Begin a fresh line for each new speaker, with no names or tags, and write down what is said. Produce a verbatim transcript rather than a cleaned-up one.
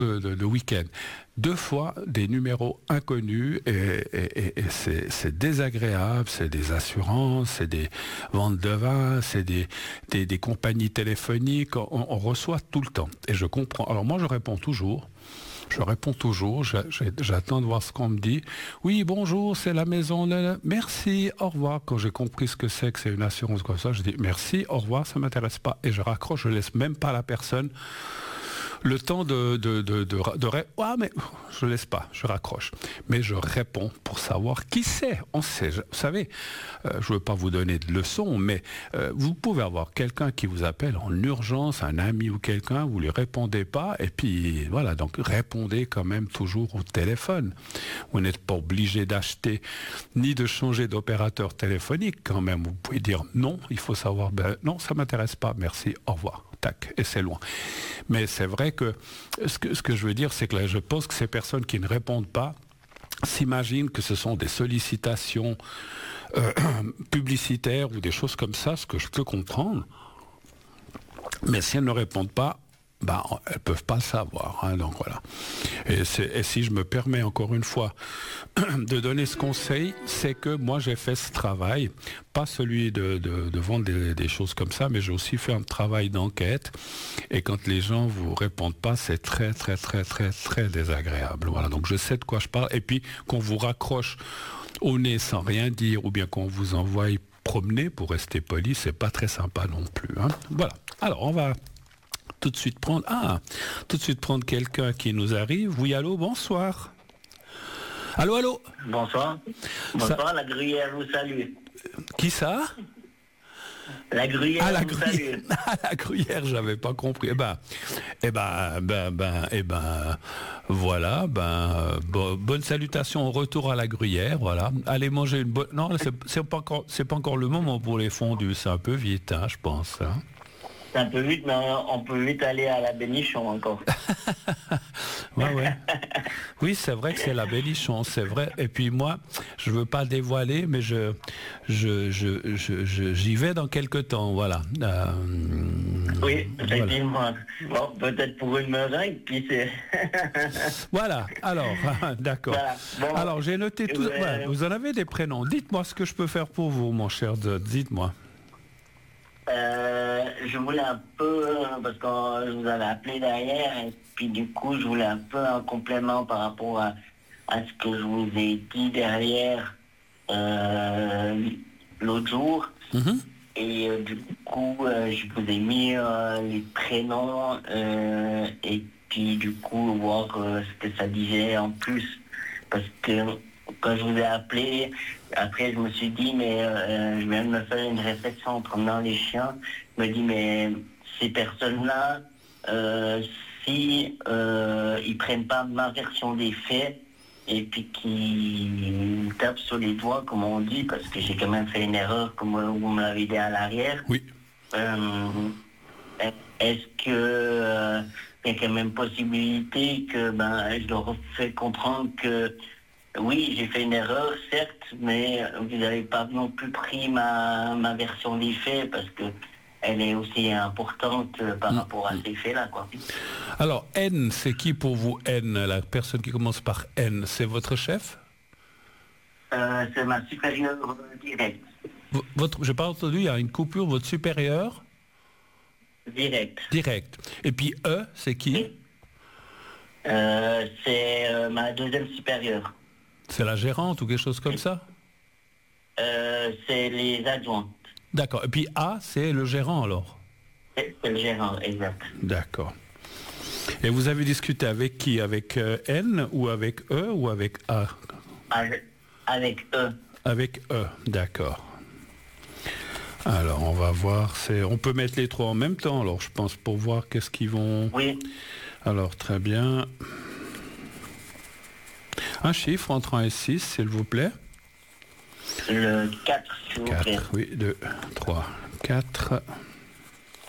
de, de, de week-end. Deux fois des numéros inconnus et, et, et, et c'est, c'est désagréable, c'est des assurances, c'est des ventes de vin, c'est des, des, des compagnies téléphoniques, on, on reçoit tout le temps. Et je comprends. Alors moi je réponds toujours. Je réponds toujours, j'attends de voir ce qu'on me dit. Oui, bonjour, c'est la maison. Merci, au revoir. Quand j'ai compris ce que c'est, que c'est une assurance comme ça, je dis merci, au revoir, ça ne m'intéresse pas. Et je raccroche, je ne laisse même pas la personne le temps de... de, de, de, de, de ah, mais je ne laisse pas, je raccroche. Mais je réponds pour savoir qui c'est. On sait, vous savez, euh, je ne veux pas vous donner de leçons, mais euh, vous pouvez avoir quelqu'un qui vous appelle en urgence, un ami ou quelqu'un, vous ne lui répondez pas, et puis voilà, donc répondez quand même toujours au téléphone. Vous n'êtes pas obligé d'acheter ni de changer d'opérateur téléphonique quand même. Vous pouvez dire non, il faut savoir, ben non, ça ne m'intéresse pas, merci, au revoir. Tac, et c'est loin. Mais c'est vrai que ce que, ce que je veux dire, c'est que là, je pense que ces personnes qui ne répondent pas s'imaginent que ce sont des sollicitations euh, publicitaires ou des choses comme ça, ce que je peux comprendre. Mais si elles ne répondent pas, ben, elles ne peuvent pas le savoir. Hein, donc voilà. Et, c'est, et si je me permets encore une fois de donner ce conseil, c'est que moi j'ai fait ce travail, pas celui de, de, de vendre des, des choses comme ça, mais j'ai aussi fait un travail d'enquête. Et quand les gens vous répondent pas, c'est très très très très très désagréable. Voilà. Donc je sais de quoi je parle. Et puis qu'on vous raccroche au nez sans rien dire, ou bien qu'on vous envoie promener pour rester poli, c'est pas très sympa non plus. Hein. Voilà. Alors on va tout de suite prendre ah tout de suite prendre quelqu'un qui nous arrive. Oui, allô, bonsoir. Allô, allô.
Bonsoir. Bonsoir, ça... la gruyère vous salue.
Qui ça?
La gruyère
ah, la
vous
gruyère.
salue.
Ah, la gruyère, j'avais pas compris. Eh ben, eh ben, ben, ben, eh ben, voilà, ben, bo- bonne salutation au retour à la gruyère, voilà. Allez manger une bonne. Non, c'est, c'est pas encore, c'est pas encore le moment pour les fondus. C'est un peu vite, hein, je pense. Hein.
C'est un peu vite, mais on peut vite aller à la Bénichon encore.
ouais, ouais. Oui, c'est vrai que c'est la Bénichon, c'est vrai. Et puis moi, je veux pas dévoiler, mais je, je, je, je, je j'y vais dans quelques temps, voilà. Euh,
oui, effectivement. Voilà. Bon, peut-être pour une meringue, puis c'est...
voilà, alors, d'accord.
Voilà. Bon,
alors, j'ai noté tout... Euh... Ouais, vous en avez des prénoms. Dites-moi ce que je peux faire pour vous, mon cher Zod, dites-moi.
Euh, je voulais un peu, parce que je vous avais appelé derrière, et puis du coup, je voulais un peu un complément par rapport à, à ce que je vous ai dit derrière euh, l'autre jour. Mm-hmm. Et euh, du coup, euh, je vous ai mis euh, les prénoms euh, et puis du coup, voir euh, ce que ça disait en plus. Parce que quand je vous ai appelé, après je me suis dit, mais euh, je viens de me faire une réflexion en promenant les chiens. Je me dis, mais ces personnes-là, euh, si euh, ils prennent pas ma version des faits et puis qu'ils tapent sur les doigts, comme on dit, parce que j'ai quand même fait une erreur, comme vous me l'avez dit à l'arrière.
Oui.
Euh, est-ce que euh, il y a quand même possibilité que ben je leur fais comprendre que oui, j'ai fait une erreur, certes, mais vous n'avez pas non plus pris ma, ma version des faits parce que elle est aussi importante par mmh. rapport à ces faits-là, quoi.
Alors, N, c'est qui pour vous, N, la personne qui commence par N, c'est votre chef?
euh, C'est ma supérieure directe.
V- votre, j'ai pas entendu, il y a une coupure, votre supérieure?
Direct.
Direct. Et puis E, c'est qui?
euh, C'est euh, ma deuxième supérieure.
C'est la gérante ou quelque chose comme ça?
euh, C'est les adjointes.
D'accord. Et puis A, c'est le gérant alors?
C'est le gérant, exact.
D'accord. Et vous avez discuté avec qui? Avec euh, N ou avec E ou avec A?
Avec, avec E.
Avec E, d'accord. Alors, on va voir. C'est... On peut mettre les trois en même temps, alors, je pense, pour voir qu'est-ce qu'ils vont...
Oui.
Alors, très bien. Un chiffre entre un et six, s'il vous plaît.
Le quatre, s'il vous plaît.
quatre, oui, deux, trois, quatre.